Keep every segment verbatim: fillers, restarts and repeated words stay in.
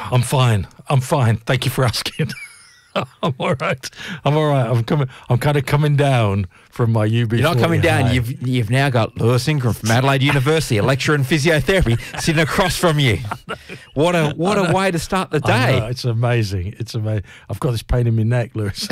I'm fine. I'm fine. Thank you for asking. I'm all right. I'm all right. I'm coming. I'm kind of coming down from my U B. You're not coming down. high. You've you've now got Lewis Ingram from Adelaide University, a lecturer in physiotherapy, sitting across from you. What a what a way to start the I know, day. it's amazing. It's amazing. I've got this pain in my neck, Lewis.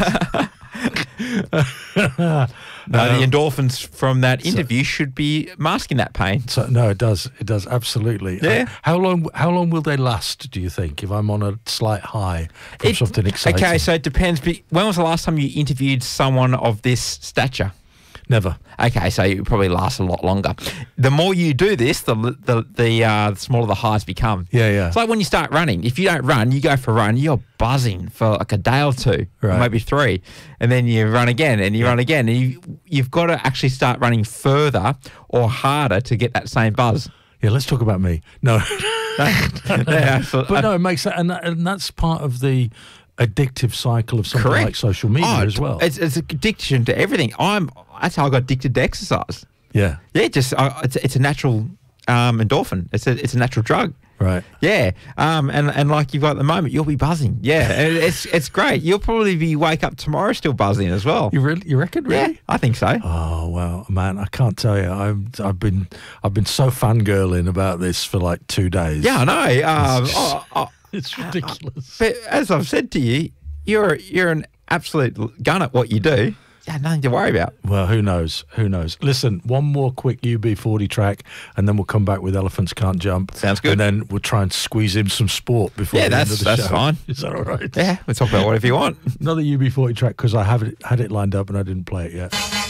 No, the endorphins from that interview should be masking that pain. So no, it does. It does absolutely. Yeah. Uh, how long? How long will they last? Do you think? If I'm on a slight high from It- something exciting. Okay, so it depends. But when was the last time you interviewed someone of this stature? Never. Okay, so it probably lasts a lot longer. The more you do this, the the the, uh, the smaller the highs become. Yeah, yeah. It's like when you start running. If you don't run, you go for a run, you're buzzing for like a day or two, or Right. maybe three, and then you run again and you run again, and you you've got to actually start running further or harder to get that same buzz. Yeah. Let's talk about me. No. Yeah, so- But no, it makes that, and, that, and that's part of the addictive cycle of something Correct. like social media Oh, as well. It's, it's addiction to everything. I'm. That's how I got addicted to exercise. Yeah. Yeah, just uh, it's it's a natural um, endorphin. It's a it's a natural drug. Right. Yeah, um, and and like you've got at the moment, you'll be buzzing. Yeah, and it's it's great. You'll probably be wake up tomorrow still buzzing as well. You really? You reckon? Really? Yeah, I think so. Oh well, man, I can't tell you. I've I've been I've been so fangirling about this for like two days. Yeah, I know. Um, It's, oh, oh, it's ridiculous. but as I've said to you, you're you're an absolute gun at what you do. Yeah, nothing to worry about. Well, who knows? Who knows? Listen, one more quick U B forty track, and then we'll come back with Elephants Can't Jump. Sounds good. And then we'll try and squeeze in some sport before Yeah, the that's end of the that's show. fine. Is that all right? Yeah, we'll talk about whatever you want. Another U B forty track because I have it, had it lined up and I didn't play it yet.